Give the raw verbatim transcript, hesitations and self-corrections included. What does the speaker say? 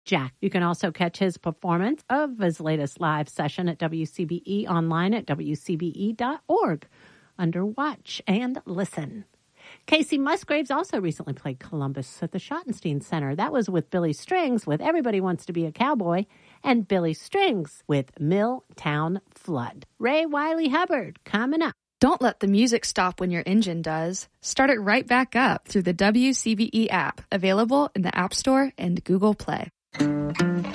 Jack. You can also catch his performance of his latest live session at W C B E online at W C B E dot org under Watch and Listen. Casey Musgraves also recently played Columbus at the Schottenstein Center. That was with Billy Strings with Everybody Wants to Be a Cowboy and Billy Strings with Milltown Flood. Ray Wiley Hubbard coming up. Don't let the music stop when your engine does. Start it right back up through the W C B E app, available in the App Store and Google Play.